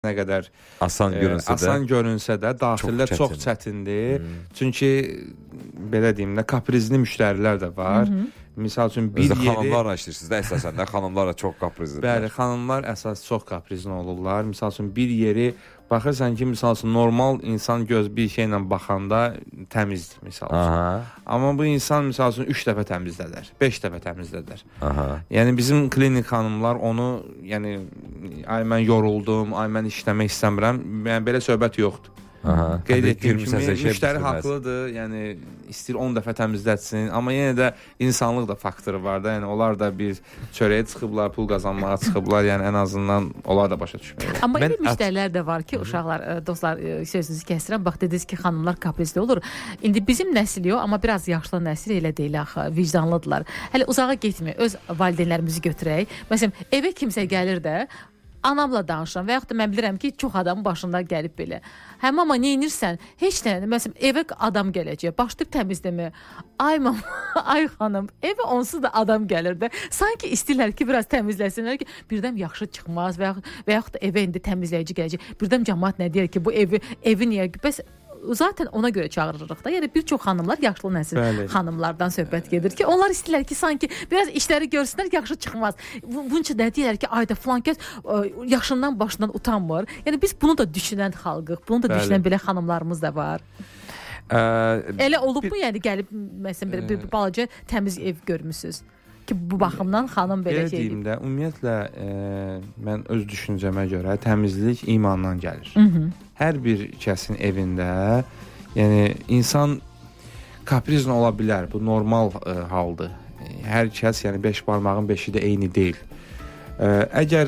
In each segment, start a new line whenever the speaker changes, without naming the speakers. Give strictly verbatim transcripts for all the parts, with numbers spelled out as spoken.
nə qədər
asan görünsə,
e, asan görünsə də daxildə çox, çox çətindir. Hmm. Çünki belə deyim də kaprizli müştərilər də var. Hı -hı. Misal üçün bir
Özdə
yeri...
xanımlarla işləyirsiniz də əsasən də, xanımlarla çox kaprizlidir.
Bəli, xanımlar əsas çox kaprizli olurlar. Misal üçün bir yeri baxırsan ki, misal üçün normal insan göz bir şeylə baxanda təmizdir, misal üçün. Aha. Amma bu insan misal üçün üç dəfə təmizlədər, beş dəfə təmizlədər. Aha. Yəni bizim klinik xanımlar onu, yəni ay mən yoruldum, ay mən işləmək istəmirəm, yəni belə söhbət yoxdur. Aha. Qeyd etdiyim kimi, müştəri haqlıdır, yəni istəyir on dəfə təmizlətsin, amma yenə də insanlıq da faktoru var da, yəni onlar da bir çörəyə çıxıblar, pul qazanmağa çıxıblar, yəni ən azından onlar da başa düşmür.
Amma elə müştərilər də var ki, uşaqlar, dostlar, sözünüzü kəstirəm, bax dediniz ki, xanımlar kaprizli olur. İndi bizim nəsil yox, amma biraz yaşlı nəsil elə deyil axı, vicdanlıdırlar. Hələ uzağa getmir, öz valideynlərimizi götürək. Məsələn, evə kimsə gəlir də, anamla danışıram və yaxud da mən bilirəm ki, çox adamın başında gəlib belə. Həm amma neyinirsən? Heç nə, məsələn, evə adam gələcək, başlayıb təmizləmə. Ay mama, ay xanım, evə onsuz da adam gəlir də. Sanki istəyirlər ki, biraz təmizləsinlər ki, birdən yaxşı çıxmaz və yaxud, və yaxud da evə indi təmizləyici gələcək. Birdən cəmaət nə deyər ki, bu evi, evi niyə? Bəs zaten ona görə çağırırıq da. Yəni bir çox xanımlar, yaşlı nəsil Bəli. xanımlardan söhbət gedir ki, onlar istəyirlər ki, sanki biraz işləri görsünlər, yaxşı çıxmaz. Bunun üçün də deyirlər ki, ayda filan kəs yaşından başından utanmır. Yəni biz bunu da düşünən xalqıq, bunu da Bəli. düşünən belə xanımlarımız da var. Ə, Elə olubmu, yəni gəlib məsələn bir, bir, bir balaca təmiz ev görmüsünüz ki, bu baxımdan xanım belə şey deyim
də, ümumiyyətlə e, mən öz düşüncəmə görə təmizlik imandan gəlir. Hı -hı. Hər bir kəsin evində, yəni insan kaprizli ola bilər, bu normal e, haldır. Hər kəs, yəni beş barmağın beşi də eyni deyil. E, əgər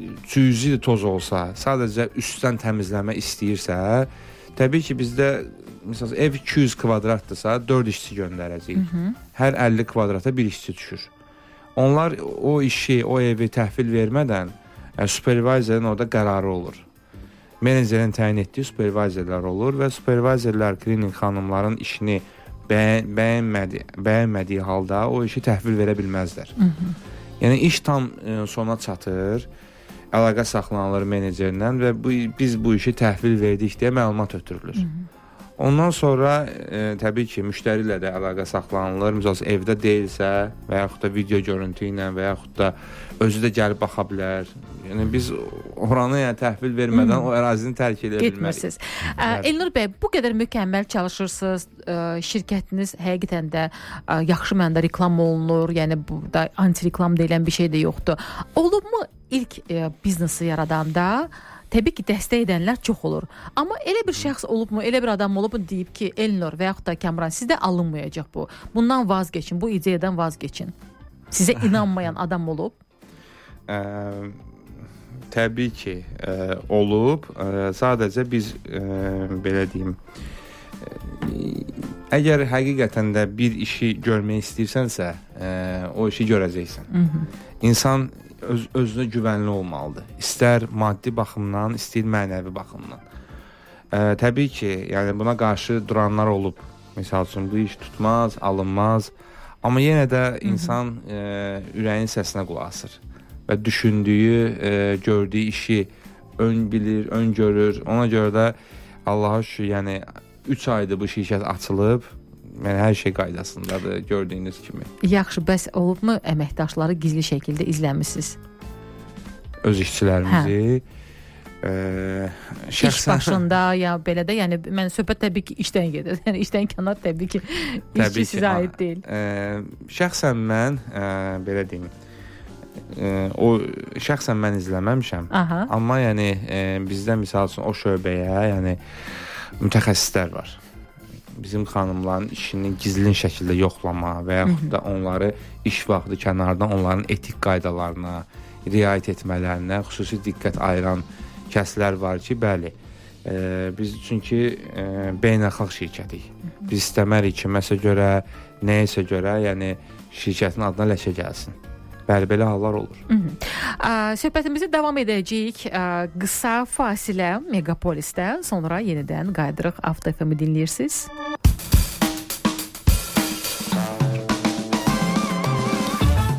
cüzi toz olsa, sadəcə üstdən təmizləmə istəyirsə, təbii ki, bizdə məsələn ev iki yüz kvadratdırsa, dörd işçi göndərəcəyik. Hı -hı. Hər əlli kvadrata bir işçi düşür. Onlar o işi, o evi təhvil vermədən yəni, supervisorun orada qərarı olur. Menecerin təyin etdiyi supervisorlar olur və supervisorlar klinik xanımların işini bəyən, bəyənmədi, bəyənmədiyi halda o işi təhvil verə bilməzlər. Hı -hı. Yəni iş tam e, sona çatır, əlaqə saxlanılır menecerindən və bu, biz bu işi təhvil verdik deyə məlumat ötürülür. Hı -hı. Ondan sonra e, təbii ki, müştəri ilə də əlaqə saxlanılır. Məsələn, evdə deyilsə və yaxud da video görüntü ilə və yaxud da özü də gəlib baxa bilər. Yəni biz oranı yəni təhvil vermədən hmm. o ərazini tərk edə bilmərik.
Elnur bəy, bu qədər mükəmməl çalışırsınız. Şirkətiniz həqiqətən də yaxşı mənada reklam olunur. Yəni burada anti-reklam deyilən bir şey də yoxdur. Olubmu ilk e, biznesi yaradanda? Təbii ki, dəstək edənlər çox olur. Amma elə bir şəxs olubmu, elə bir adam olubmu deyib ki, Elnur və yaxud da Kamran, sizdə alınmayacaq bu. Bundan vazgeçin, bu ideyadan vazgeçin. Sizə inanmayan adam olub?
Ə, təbii ki, ə, olub. Ə, sadəcə biz ə, belə deyim, ə, əgər həqiqətən də bir işi görmək istəyirsənsə, ə, o işi görəcəksən. Hı -hı. İnsan Öz, özünə güvənli olmalıdır. İstər maddi baxımdan, istəyir mənəvi baxımdan. Ə, təbii ki, yəni buna qarşı duranlar olub. Məsəl üçün, bu iş tutmaz, alınmaz. Amma yenə də insan ə, ürəyin səsinə qulaq asır. Və düşündüyü, ə, gördüyü işi ön bilir, ön görür. Ona görə də Allaha şükür, yəni üç aydır bu şirkət açılıb. Yəni hər şey qaydasındadır, gördüyünüz kimi.
Yaxşı, bəs olubmu əməkdaşları gizli şəkildə izləmisiniz?
Öz işçilərimizi
e, şəxsən... İş başında, ya belə də, yəni mən söhbət təbii ki, işdən gedir. Yəni işdən kənar təbii ki, işçi sizə aid deyil.
E, şəxsən mən, e, belə deyim, e, o şəxsən mən izləməmişəm. Aha. Amma yəni e, bizdə misal üçün o şöbəyə, yəni mütəxəssislər var. Bizim xanımların işini gizlin şəkildə yoxlama və yaxud da onları iş vaxtı kənardan onların etik qaydalarına riayət etmələrinə xüsusi diqqət ayıran kəslər var ki, bəli, e, biz çünki e, beynəlxalq şirkətik. Biz istəmərik ki, məsələ görə, nəyəsə görə, yəni şirkətin adına ləkə gəlsin. Bəli, belə hallar olur.
Hı -hı. Ə, söhbətimizi davam edəcəyik. Ə, qısa fasilə Megapolisdə, sonra yenidən qayıdırıq. Avto F M-i dinləyirsiniz.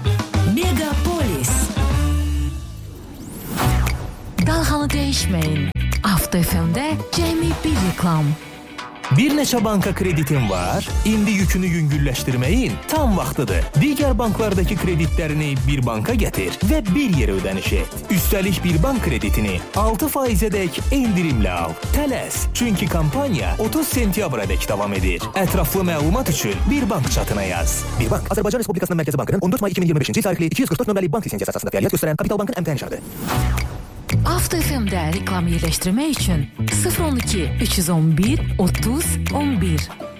Megapolis. Dalğanı dəyişməyin. Avto F M-də cəmi bir reklam.
Bir neçə banka kreditin var, indi yükünü yüngülləşdirməyin tam vaxtıdır. Digər banklardakı kreditlərini bir banka gətir və bir yerə ödəniş et. Üstəlik bir bank kreditini altı faizədək endirimlə al. Tələs, çünki kampaniya otuz sentyabradək davam edir. Ətraflı məlumat üçün bir bank çatına yaz. Bir bank, Azərbaycan Respublikasının Mərkəzi Bankının on dörd may iki min iyirmi beşinci tarixli iki yüz qırx dörd nömrəli bank lisensiyası əsasında fəaliyyət göstərən Kapital Bankın əmtəyin şərti.
Avto F M-də reklam yerləşdirmək üçün sıfır on iki üç yüz on bir otuz on bir.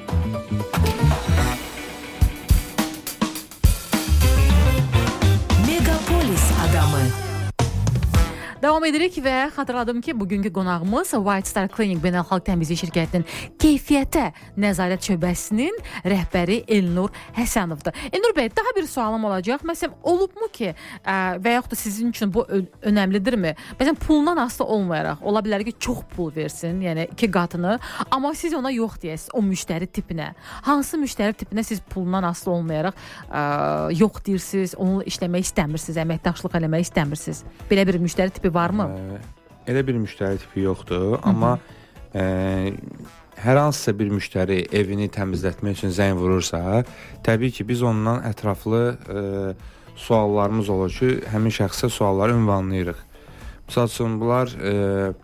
Megapolis adamı. Davam edirik və xatırladım ki, bugünkü qonağımız White Star Clinic Beynəlxalq Təmizlik Şirkətinin keyfiyyətə nəzarət şöbəsinin rəhbəri Elnur Həsənovdur. Elnur bəy, daha bir sualım olacaq. Məsələn, olubmu ki, və yaxud da sizin üçün bu önəmlidirmi? Məsələn, pulundan asılı olmayaraq, ola bilər ki, çox pul versin, yəni iki qatını, amma siz ona yox deyəsiniz, o müştəri tipinə. Hansı müştəri tipinə siz pulundan asılı olmayaraq ə, yox deyirsiniz, onunla işləmək istəmirsiniz, əməkdaşlıq eləmək istəmirsiniz? Belə bir müştəri tipi varmı?
Ə, elə bir müştəri tipi yoxdur, amma ə, hər hansısa bir müştəri evini təmizlətmək üçün zəng vurursa, təbii ki, biz ondan ətraflı ə, suallarımız olur ki, həmin şəxsə sualları ünvanlayırıq. Məsəl üçün, bunlar ə,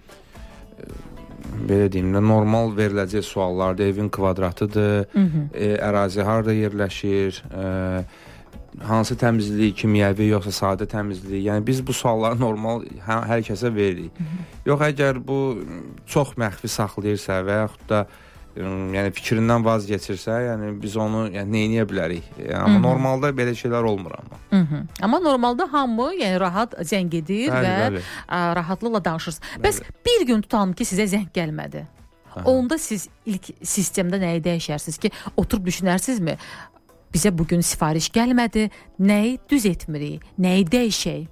belə deyim də, normal veriləcək suallardır, evin kvadratıdır, hı -hı. Ə, ərazi harada yerləşir, ə, hansı təmizlik, kimyəvi yoxsa sadə təmizlik. Yəni biz bu sualları normal hər, hər kəsə veririk. Hı -hı. Yox, əgər bu çox məxfi saxlayırsa və yaxud da yəni fikrindən vaz keçirsə, yəni biz onu yəni nə edə bilərik? Yəni, amma Hı -hı. normalda belə şeylər olmur amma.
Hı -hı. Amma normalda hamı yəni rahat zəng edir bəli, və bəli. Ə, rahatlıqla danışırsınız. Bəli. Bəs bir gün tutalım ki, sizə zəng gəlmədi. Aha. Onda siz ilk sistemdə nəyi dəyişərsiniz ki, oturub düşünərsinizmi? Bizə bugün sifariş gəlmədi, nəyi düz etmirik, nəyi dəyişək?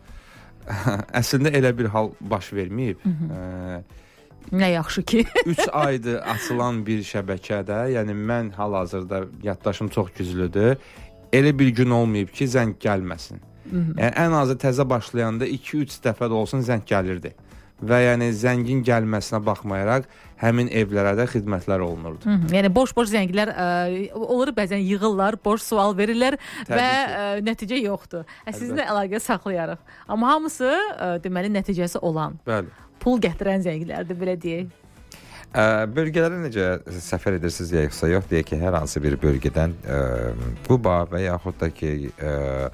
Əslində elə bir hal baş verməyib. Hı -hı. Ə,
Nə yaxşı ki.
üç aydır açılan bir şəbəkədə, yəni mən hal-hazırda yaddaşım çox güclüdür. Elə bir gün olmayıb ki, zəng gəlməsin. Hı -hı. Yəni ən azı təzə başlayanda iki üç dəfə də olsun zəng gəlirdi. Və yəni zəngin gəlməsinə baxmayaraq həmin evlərə də xidmətlər olunurdu. Hı
-hı. Yəni boş-boş zənglər ə, olur, bəzən yığırlar, boş sual verirlər Təbii və ə, nəticə yoxdur. Ə, sizinlə əlaqə saxlayarıq. Amma hamısı ə, deməli nəticəsi olan.
Bəli.
Pul gətirən zənglərdir, belə deyək.
Ə, bölgələrə necə səfər edirsiniz ya yoxsa yox? Deyək ki, hər hansı bir bölgədən ə, Quba və yaxud da ki ə,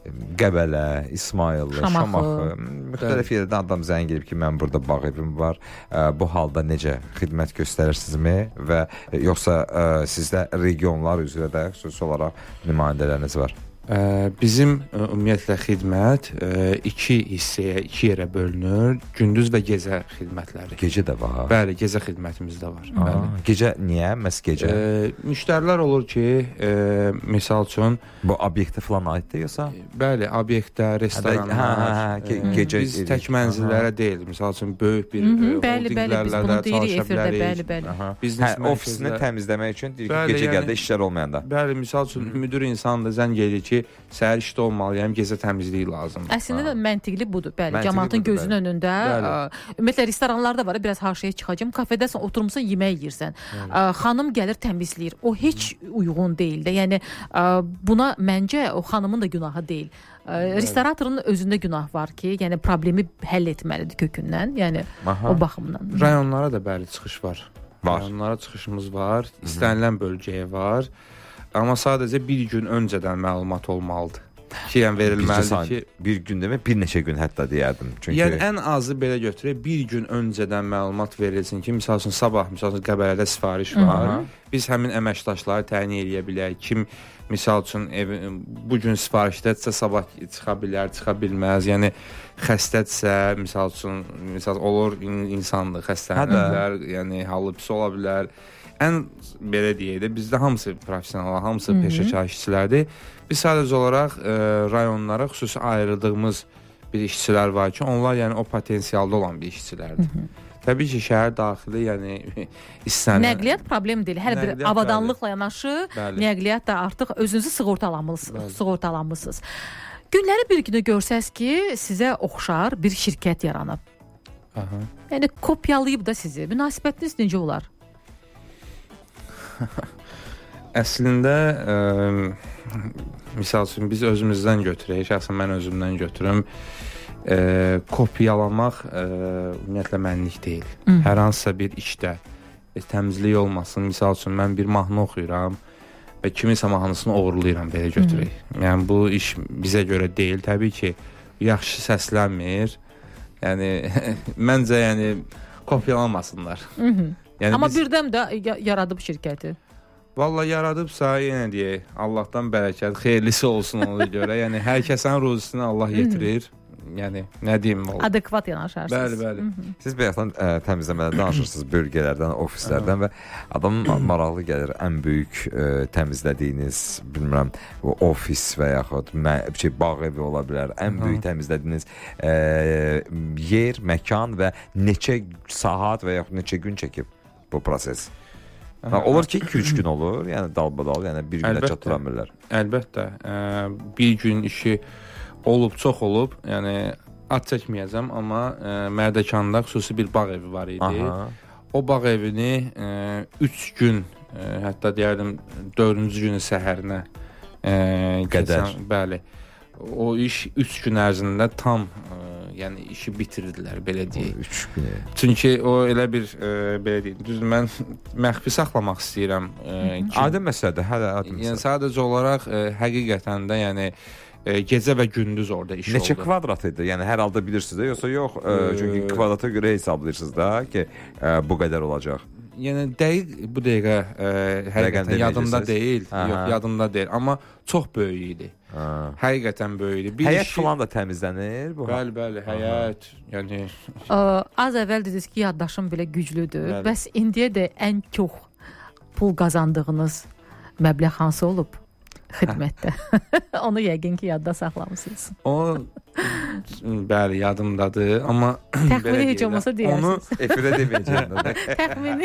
Qəbələ, İsmayıllı, Şamaxı, Şamaxı müxtəlif yerdən adam zəng gelib ki, mən burada bağ evim var. Ə, bu halda necə xidmət göstərirsinizmi və yoxsa ə, sizdə regionlar üzrə də xüsusi olaraq nümayəndələriniz var?
Ə, bizim ə, ümumiyyətlə xidmət ə, iki hissəyə, iki yerə bölünür. Gündüz və gecə xidmətləri.
Gecə də var.
Bəli, gecə xidmətimiz də var.
Aa, gecə niyə? Məs gecə?
Ə, müştərilər olur ki, ə, misal üçün
bu obyektə falan aiddir yoxsa?
Bəli, obyektdə, restoranlar.
Hə, hə, hə, ge gecə
biz tək mənzillərə deyil. Misal üçün böyük bir
holdinglərlə çalışa bilərik. Bəli, bəli.
Biznes hə, ofisini təmizləmək üçün deyir ki, gecə yəni, gəldə işlər olmayanda.
Bəli, misal üçün müdür insan da zəng edir ki, səhər işdə olmalıyam, gecə təmizliyi lazımdır.
Əslində də məntiqli budur. Bəli, cəmaatın gözünün bəli. önündə. Ə, ümumiyyətlə restoranlarda var, biraz haşiyə çıxacağam. Kafedəsən, oturmusan, yemək yeyirsən. Ə, xanım gəlir təmizləyir. O heç uyğun deyil də. Yəni ə, buna məncə o xanımın da günahı deyil. Ə, restoratorun özündə günah var ki, yəni problemi həll etməlidir kökündən. Yəni Aha. o baxımdan.
Rayonlara da bəli çıxış var.
Var.
Rayonlara çıxışımız var. İstənilən bölgəyə var. Amma sadəcə bir gün öncədən məlumat olmalıdır. Ki, yəni verilməlidir ki,
bir gün demə, bir neçə gün hətta deyərdim. Çünki
yəni ən azı belə götürək, bir gün öncədən məlumat verilsin ki, məsəl üçün sabah, məsəl üçün Qəbələdə sifariş var. Hı -hı. Biz həmin əməkdaşları təyin edə bilərik. Kim misal üçün ev, bu gün sifarişdədirsə sabah çıxa bilər, çıxa bilməz. Yəni xəstədirsə, misal üçün misal olur insandır, xəstələnirlər, yəni halı pis ola bilər. Ən belə deyək də bizdə hamısı professional, hamısı peşəkar işçilərdir. Biz sadəcə olaraq e, rayonlara xüsusi ayırdığımız bir işçilər var ki, onlar yəni o potensialda olan bir işçilərdir. Hı -hı. Təbii ki, şəhər daxili, yəni istənilən
nəqliyyat problem deyil. Hər bir avadanlıqla yanaşı, bəli. Nəqliyyat da artıq özünüzü sığortalanmısınız, sığortalanmısınız. Günləri bir günü görsəz ki, sizə oxşar bir şirkət yaranıb. Aha. Yəni kopyalayıb da sizi. Münasibətiniz necə olar?
Əslində ə, misal üçün biz özümüzdən götürək, şəxsən mən özümdən götürüm. Ə, kopyalamaq ə, ümumiyyətlə mənlik deyil. Hı. Hər hansısa bir işdə e, təmizlik olmasın. Misal üçün mən bir mahnı oxuyuram və kiminsə mahnısını oğurlayıram, belə götürək. Hı. Yəni bu iş bizə görə deyil. Təbii ki, yaxşı səslənmir. Yəni məncə yəni kopyalamasınlar. Hı -hı. Yəni,
amma
biz...
birdən də yaradıb şirkəti.
Vallahi yaradıbsa, yenə deyək, Allahdan bərəkət, xeyirlisi olsun ona görə. Yəni hər kəsin ruzisini Allah yetirir. Yəni nə deyim? O...
Adekvat yanaşarsınız.
Bəli, bəli. Hı -hı.
Siz bayaqdan ə, təmizləmədən danışırsınız, bölgələrdən, ofislərdən və adam maraqlı gəlir. Ən böyük ə, təmizlədiyiniz, bilmirəm, o ofis və yaxud mə, şey, bağ evi ola bilər. Ən böyük təmizlədiyiniz ə, yer, məkan və neçə saat və yaxud neçə gün çəkib bu proses? Ha, olur ki iki üç gün olur, yəni dalbadal, yəni bir günə çatdıramırlar.
Əlbəttə, ə, bir gün işi olub, çox olub, yəni ad çəkməyəcəm, amma ə, Mərdəkanda xüsusi bir bağ evi var idi. Aha. O bağ evini ə, üç gün, ə, hətta deyərdim dördüncü günü səhərinə ə,
qədər.
Keçən, bəli, o iş üç gün ərzində tam ə, yəni işi bitirdilər, belə deyək.
üç gün.
Çünki o elə bir ə, belə deyək, düzdür, mən məxfi saxlamaq istəyirəm.
Ə, ki, adi məsələdir, hələ adi məsələdir.
Yəni sadəcə olaraq ə, həqiqətən də yəni E, gecə və gündüz orada iş
Neçə
oldu.
Neçə kvadrat idi? Yəni hər halda bilirsiniz də, yoxsa yox? E, çünki kvadrata görə hesablayırsınız da ki, e, bu qədər olacaq.
Yəni dəqiq bu dəqiqə e, həqiqətən yadımda deyil. Aha. Yox, yadımda deyil, amma çox böyük idi. Ha. Həqiqətən böyük idi. Bir
həyət
işi...
falan da təmizlənir bu.
Bəli, bəli, həyət. Yəni
Ə, az əvvəl dediniz ki, yaddaşım belə güclüdür. Bəli. Bəs indiyə də ən çox pul qazandığınız məbləğ hansı olub? Xidmətdə. Onu yəqin ki, yadda saxlamısınız.
O bəli, yadımdadır, amma
təxmini heç olmasa deyərsiniz.
Onu
efirə deməyəcəm.
Təxmini.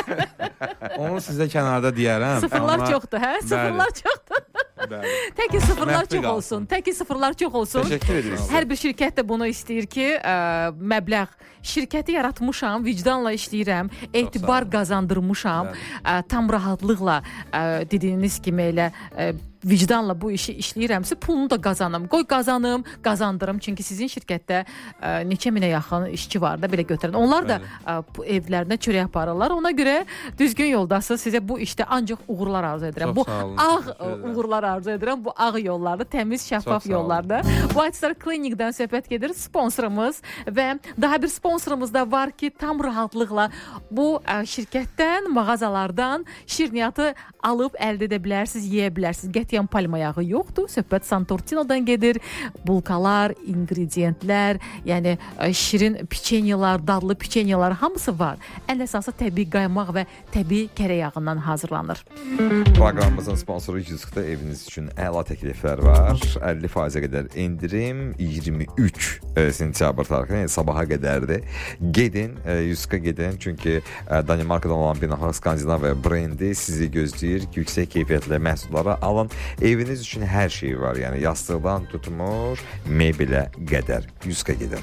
Onu sizə kənarda deyərəm.
Sıfırlar amma... çoxdur, hə? Sıfırlar bəli. Çoxdur. Bəli. Təki sıfırlar Məhvi çox qalsın. olsun. Təki sıfırlar çox olsun.
Təşəkkür edirik.
Hər bir şirkət də bunu istəyir ki, ə, məbləğ şirkəti yaratmışam, vicdanla işləyirəm, etibar qazandırmışam, ə, tam rahatlıqla ə, dediyiniz kimi elə ə, vicdanla bu işi işləyirəmsə, pulunu da qazanım. Qoy qazanım, qazandırım. Çünki sizin şirkətdə ə, neçə minə yaxın işçi var da belə götürən. Onlar da ə, bu evlərinə çörək aparırlar. Ona görə düzgün yoldasınız. Sizə bu işdə ancaq uğurlar arzu edirəm. Bu ağ uğurlar arzu edirəm. Bu ağ yollarda, təmiz, şəffaf yollarda. White Star Clinic-dən söhbət gedir. Sponsorumuz və daha bir sponsorumuz da var ki, tam rahatlıqla bu ə, şirkətdən, mağazalardan şirniyyatı alıb əldə edə bilərsiniz, yeyə bilərsiniz. Qətiyyən palma yağı yoxdur. Söhbət Santortino'dan gedir. Bulkalar, ingrediyentlər, yəni ə, şirin piçenyalar, dadlı piçenyalar hamısı var. Ən əsası təbii qaymaq və təbii kərə yağından hazırlanır.
Proqramımızın sponsoru Yuskda eviniz üçün əla təkliflər var. əlli faizə qədər indirim, iyirmi üç sentyabr tarixində, yəni sabaha qədərdir. Gedin, Yuska gedin, çünki Danimarkadan olan beynəlxalq Skandinaviya brendi sizi gözləyir. Yüksək keyfiyyətli məhsulları alın. Eviniz üçün hər şey var, yəni yastıqdan tutmuş mebelə qədər. Yuska gedin.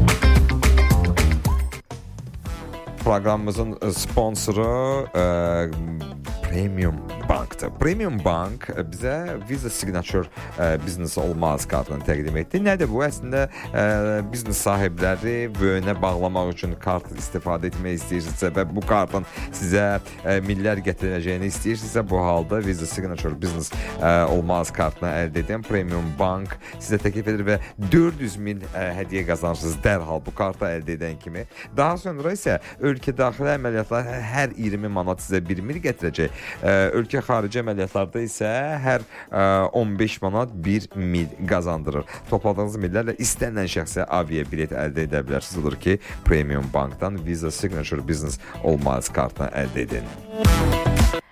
Proqramımızın sponsoru ə, Premium Bank'dır. Premium Bank bizə Visa Signature ə, Business Olmaz kartını təqdim etdi. Nədir bu? Əslində ə, biznes sahibləri böyünə bağlamaq üçün kart istifadə etmək istəyirsinizsə və bu kartın sizə ə, millər gətirəcəyini istəyirsinizsə, bu halda Visa Signature Business ə, Olmaz kartını əldə edin. Premium Bank sizə təklif edir və dörd yüz min ə, hədiyyə qazanırsınız dərhal bu kartı əldə edən kimi. Daha sonra isə ölkə daxili əməliyyatlar hər iyirmi manat sizə bir mil gətirəcək. Ölkə xarici əməliyyatlarda isə hər on beş manat bir mil qazandırır. Topladığınız millərlə istənilən şəxsə aviya bilet əldə edə bilərsiniz. Odur ki, Premium Bank'dan Visa Signature Business Olmaz kartını əldə edin.
Elə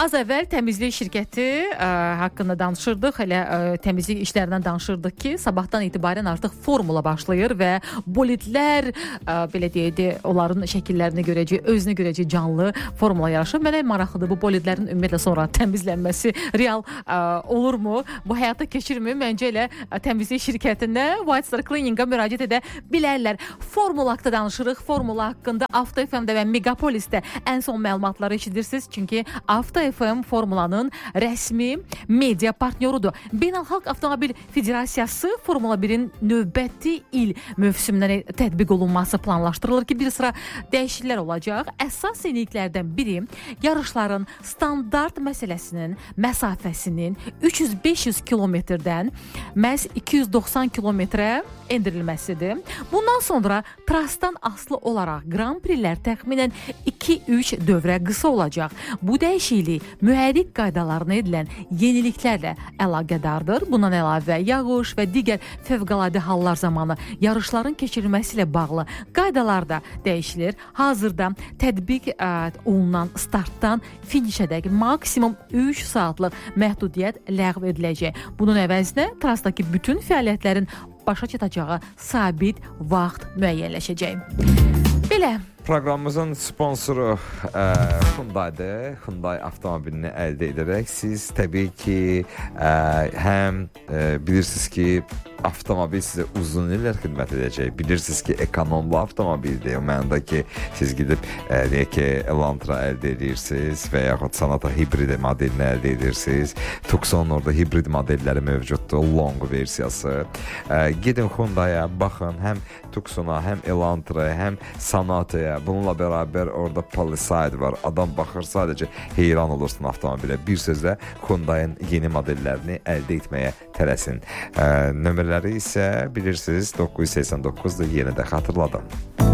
Az əvvəl təmizlik şirkəti ə, haqqında danışırdıq. Elə ə, təmizlik işlərindən danışırdıq ki, sabahdan etibarən artıq formula başlayır və bolidlər ə, belə deyək, onların şəkillərini görəcək, özünü görəcək canlı formula yaraşır. Mənə maraqlıdır bu bolidlərin ümumiyyətlə sonra təmizlənməsi real ə, olurmu? Bu həyata keçirmi? Məncə elə ə, təmizlik şirkətinə White Star Cleaning-a müraciət edə bilərlər. Formula haqqında danışırıq. Formula haqqında Avto F M-də və Megapolisdə ən son məlumatları eşidirsiniz. Çünki Avto F M formulanın rəsmi media partnyorudur. Beynəlxalq Avtomobil Federasiyası Formula birin növbəti il mövsümünə tətbiq olunması planlaşdırılır ki, bir sıra dəyişikliklər olacaq. Əsas yeniliklərdən biri yarışların standart məsələsinin məsafəsinin üç yüz beş yüz kilometrdən məhz iki yüz doxsan kilometrə endirilməsidir. Bundan sonra trasdan asılı olaraq Grand Prix'lər təxminən iki üç dövrə qısa olacaq. Bu dəyişiklik mühərrik qaydalarına edilən yeniliklərlə əlaqədardır. Bundan əlavə yağış və digər fövqəladə hallar zamanı yarışların keçirilməsi ilə bağlı qaydalar da dəyişilir. Hazırda tətbiq ə, olunan startdan finişədək maksimum üç saatlıq məhdudiyyət ləğv ediləcək. Bunun əvəzinə trasdakı bütün fəaliyyətlərin başa çatacağı sabit vaxt müəyyənləşəcək. Belə.
Proqramımızın sponsoru ə, Hyundai'dir. Hyundai avtomobilini əldə edərək siz təbii ki ə, həm ə, bilirsiniz ki avtomobil sizə uzun illər xidmət edəcək. Bilirsiniz ki, ekonomlu avtomobildir. O mənada ki, siz gidib ə, deyək ki, Elantra əldə edirsiniz və yaxud Sonata hibrid modelini əldə edirsiniz. Tucson'un orada hibrid modelləri mövcuddur, long versiyası. Ə, gidin Hyundai'ya baxın, həm Tucson'a, həm Elantra'ya, həm Sonata'ya. Bununla bərabər orada Palisade var. Adam baxır, sadəcə heyran olursun avtomobilə. Bir sözlə Hyundai'nin yeni modellərini əldə etməyə tələsin. Ə, nömrələri isə bilirsiniz doqquz yüz səksən doqquzdur, yenə də xatırladım.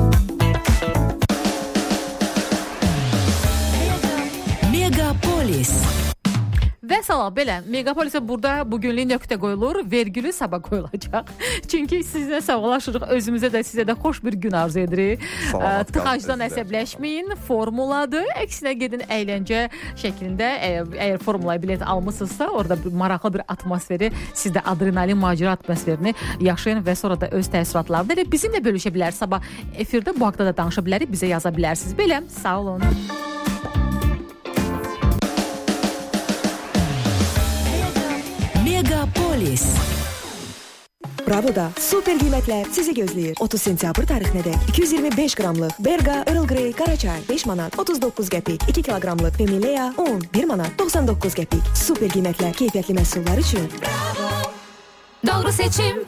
Megapolis. Və salam, belə, Megapolisə burada bugünlük nöqtə qoyulur, vergülü sabah qoyulacaq. Çünki sizinlə sağlaşırıq, özümüzə də sizə də xoş bir gün arzu edirik. Tıxacdan əsəbləşməyin, formuladır. Əksinə gedin əyləncə şəklində, əgər, əgər formulaya bilet almışsınızsa, orada bir maraqlı bir atmosferi, sizdə adrenalin, macera atmosferini yaşayın və sonra da öz təəssüratlarını elə bizimlə bölüşə bilər. Sabah efirdə bu haqda da danışa bilərik, bizə yaza bilərsiniz. Belə, sağ olun.
Megapolis. Bravo'da super qiymətlər sizi gözləyir. otuz sentyabr tarixinədək iki yüz iyirmi beş qramlıq Berga Earl Grey Qaraçay beş manat otuz doqquz qəpik, iki kiloqramlıq Femilea on bir manat doxsan doqquz qəpik. Super qiymətlər keyfiyyətli məhsullar üçün. Bravo.
Doğru seçim.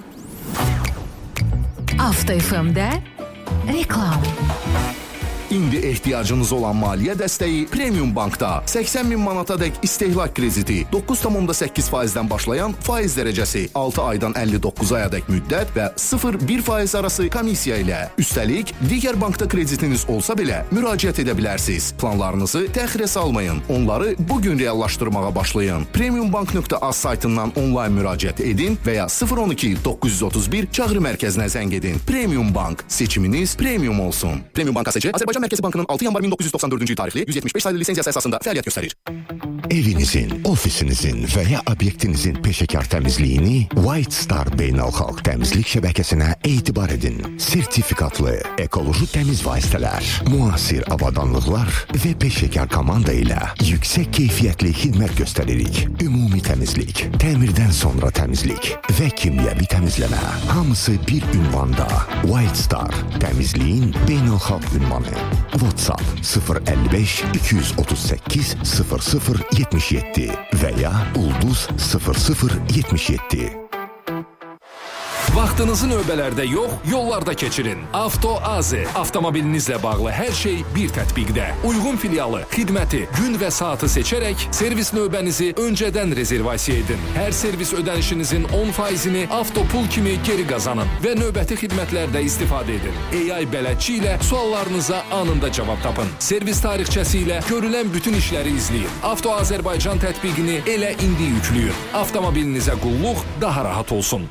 Avto F M-də reklam.
İndi ehtiyacınız olan maliyyə dəstəyi Premium Bankda səksən min manatadək istehlak krediti, doqquz tam səkkiz faizdən başlayan faiz dərəcəsi, altı aydan əlli doqquz ayadək müddət və sıfır bir faiz arası komissiya ilə. Üstəlik, digər bankda kreditiniz olsa belə müraciət edə bilərsiniz. Planlarınızı təxirə salmayın. Onları bugün reallaşdırmağa başlayın. premiumbank nöqtə az saytından onlayn müraciət edin və ya sıfır on iki doqquz yüz otuz bir çağrı mərkəzinə zəng edin. Premium Bank. Seçiminiz premium olsun. Premium Bank A S C Azərbaycan Mərkəzi Bankının altı yanvar min doqquz yüz doxsan dördüncü il tarixli yüz yetmiş beş sayılı lisensiyası əsasında fəaliyyət göstərir.
Evinizin, ofisinizin və ya obyektinizin peşəkar təmizliyini White Star Beynəlxalq Təmizlik şəbəkəsinə etibar edin. Sertifikatlı, ekoloji təmiz vasitələr, müasir avadanlıqlar və peşəkar komanda ilə yüksək keyfiyyətli xidmət göstəririk. Ümumi təmizlik, təmirdən sonra təmizlik və kimyəvi təmizləmə. Hamısı bir ünvanda. White Star, təmizliyin beynəlxalq ünvanı. WhatsApp sıfır əlli beş iki yüz otuz səkkiz sıfır sıfır yetmiş yeddi və ya ulduz sıfır sıfır yetmiş yeddi.
Vaxtınızı növbələrdə yox, yollarda keçirin. Avto A Z. Avtomobilinizlə bağlı hər şey bir tətbiqdə. Uyğun filialı, xidməti, gün və saatı seçərək servis növbənizi öncədən rezervasiya edin. Hər servis ödənişinizin on faizini Avtopul kimi geri qazanın və növbəti xidmətlərdə istifadə edin. A I bələdçi ilə suallarınıza anında cavab tapın. Servis tarixçəsi ilə görülən bütün işləri izləyin. Avto Azərbaycan tətbiqini elə indi yükləyin. Avtomobilinizə qulluq daha rahat olsun.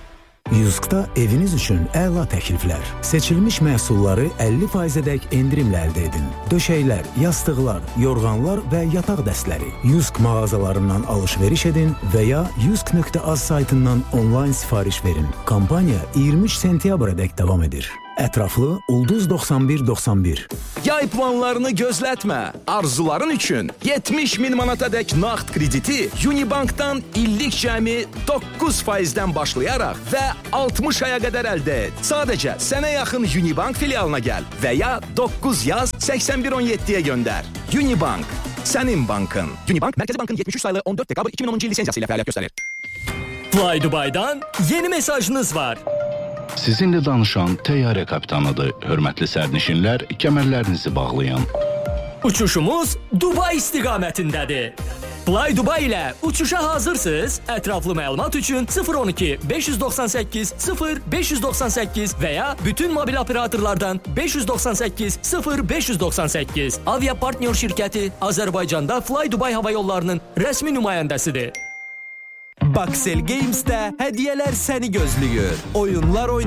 Yuskda eviniz üçün əla təkliflər. Seçilmiş məhsulları əlli faizədək endirimlə əldə edin. Döşəklər, yastıqlar, yorğanlar və yataq dəstləri. Yusk mağazalarından alış-veriş edin və ya yusk nöqtə az saytından onlayn sifariş verin. Kampaniya iyirmi üç sentyabrədək davam edir. Ətraflı Ulduz doxsan bir doxsan bir.
Yay planlarını gözlətmə. Arzuların üçün yetmiş min manatadək nağd krediti Unibankdan illik cəmi doqquz faizdən başlayaraq və altmış aya qədər əldə et. Sadəcə sənə yaxın Unibank filialına gəl və ya doqquz yaz səksən bir on yeddiyə göndər. Unibank, sənin bankın. Unibank, Mərkəzi Bankın yetmiş üç sayılı on dörd dekabr iki min onuncu il lisenziyası ilə fəaliyyət göstərir.
Fly Dubai'dan yeni mesajınız var.
Sizinlə danışan təyyarə kapitanıdır. Hörmətli sərnişinlər, kəmərlərinizi bağlayın.
Uçuşumuz Dubai istiqamətindədir. Fly Dubai ilə uçuşa hazırsınız? Ətraflı məlumat üçün sıfır on iki beş doxsan səkkiz sıfır beş doxsan səkkiz və ya bütün mobil operatorlardan beş doxsan səkkiz sıfır beş doxsan səkkiz. Avia partner şirkəti Azərbaycanda Fly Dubai hava yollarının rəsmi nümayəndəsidir.
Baxel Games'də hədiyyələr səni gözləyir. Oyunlar oynayın.